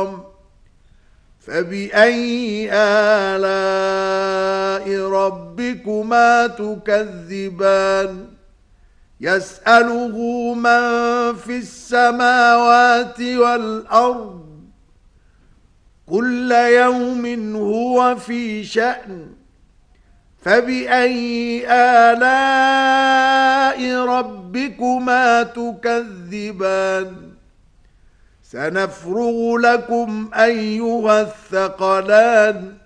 الحرام فبأي آلاء ربكما تكذبان يسأله من في السماوات والأرض كل يوم هو في شأن فبأي آلاء ربكما تكذبان سنفرغ لكم أيها الثقلان